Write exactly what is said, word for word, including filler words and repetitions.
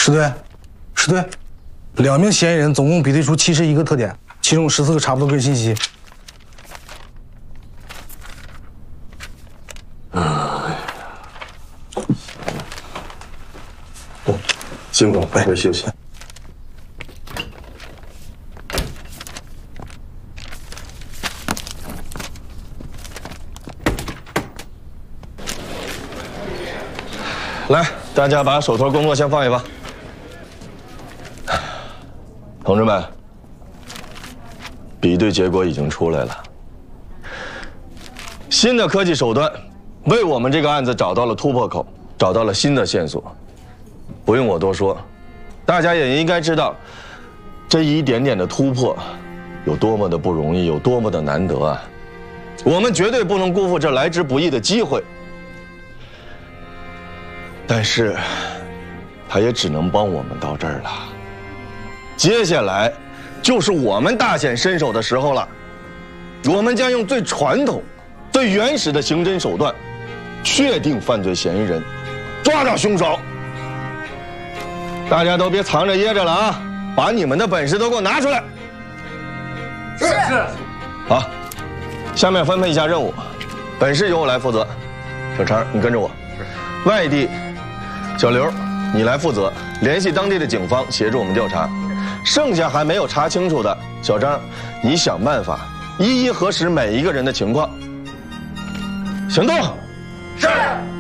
石队，石队，两名嫌疑人总共比对出七十一个特点，其中十四个查不到个人信息。 哎，辛苦了，回去休息。 来，大家把手头工作先放一放。同志们，比对结果已经出来了。新的科技手段为我们这个案子找到了突破口，找到了新的线索。不用我多说，大家也应该知道，这一点点的突破有多么的不容易，有多么的难得啊！我们绝对不能辜负这来之不易的机会。 但是，他也只能帮我们到这儿了。接下来，就是我们大显身手的时候了。我们将用最传统、最原始的刑侦手段，确定犯罪嫌疑人，抓到凶手。大家都别藏着掖着了啊！把你们的本事都给我拿出来。是。好，下面分配一下任务，本市由我来负责。小常，你跟着我。外地。 小刘，你来负责联系当地的警方，协助我们调查。剩下还没有查清楚的，小张，你想办法一一核实每一个人的情况。行动。是。